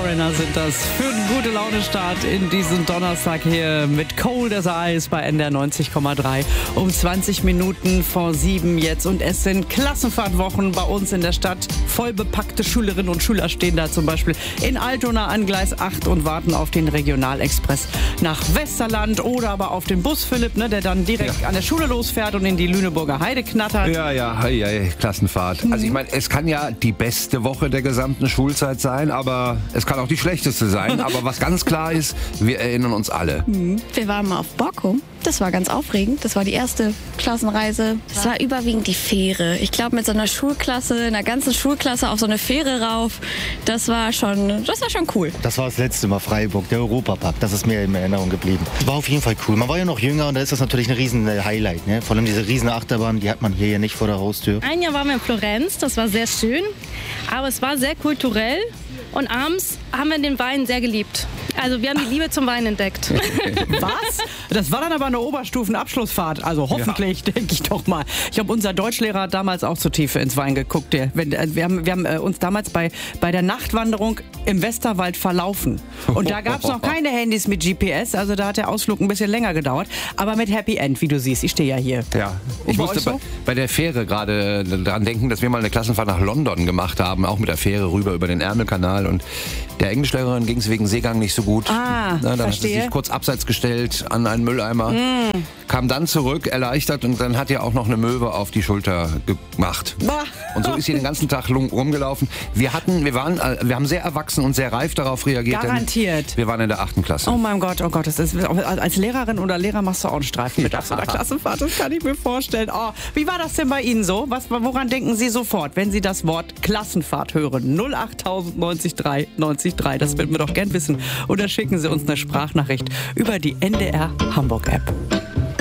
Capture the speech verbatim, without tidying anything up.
Foreigner sind das. Für einen gute Laune-Start in diesen Donnerstag hier mit Cold as Ice bei N D R neunzig Komma drei. Um zwanzig Minuten vor sieben jetzt. Und es sind Klassenfahrtwochen bei uns in der Stadt. Voll bepackte Schülerinnen und Schüler stehen da zum Beispiel in Altona an Gleis acht und warten auf den Regionalexpress nach Westerland oder aber auf den Bus Philipp, ne, der dann direkt ja. an der Schule losfährt und in die Lüneburger Heide knattert. Ja, ja, hei, hei, Klassenfahrt. Mhm. Also ich meine, es kann ja die beste Woche der gesamten Schulzeit sein, aber es kann auch die schlechteste sein. Aber was ganz klar ist, wir erinnern uns alle. Mhm. Wir waren mal auf Borkum. Das war ganz aufregend. Das war die erste Klassenreise. Es war überwiegend die Fähre. Ich glaube, mit so einer Schulklasse, einer ganzen Schulklasse auf so eine Fähre rauf, das war schon, das war schon cool. Das war das letzte Mal Freiburg, der Europapark. Das ist mir in Erinnerung geblieben. War auf jeden Fall cool. Man war ja noch jünger und da ist das natürlich ein riesen Highlight. Ne? Vor allem diese riesen Achterbahn, die hat man hier ja nicht vor der Haustür. Ein Jahr waren wir in Florenz, das war sehr schön, aber es war sehr kulturell. Und abends haben wir den Wein sehr geliebt. Also wir haben die Liebe zum Wein entdeckt. Was? Das war dann aber eine Oberstufenabschlussfahrt. Also hoffentlich, ja. denke ich doch mal. Ich glaube, unser Deutschlehrer hat damals auch zu tief ins Wein geguckt. Der, wenn, wir haben, wir haben uns damals bei, bei der Nachtwanderung im Westerwald verlaufen. Und da gab es noch keine Handys mit G P S. Also da hat der Ausflug ein bisschen länger gedauert. Aber mit Happy End, wie du siehst. Ich stehe ja hier. Ja, ich musste so? bei, bei der Fähre gerade daran denken, dass wir mal eine Klassenfahrt nach London gemacht haben. Auch mit der Fähre rüber über den Ärmelkanal. Und der Englischlehrerin ging es wegen Seegang nicht so gut. Ah, Na, dann verstehe. hat sie sich kurz abseits gestellt an einen Mülleimer, mm. kam dann zurück, erleichtert, und dann hat ihr auch noch eine Möwe auf die Schulter gemacht. Bah. Und so ist sie den ganzen Tag rumgelaufen. Wir hatten, wir waren, wir haben sehr erwachsen und sehr reif darauf reagiert. Garantiert. Wir waren in der achten Klasse. Oh mein Gott, oh Gott, das ist, als Lehrerin oder Lehrer machst du auch einen Streifen mit auf so einer Klassenfahrt. Das kann ich mir vorstellen. Oh, wie war das denn bei Ihnen so? Was, woran denken Sie sofort, wenn Sie das Wort Klassenfahrt hören? null acht neunzig drei neunzig drei, das würden wir doch gern wissen. Oder schicken Sie uns eine Sprachnachricht über die N D R Hamburg App.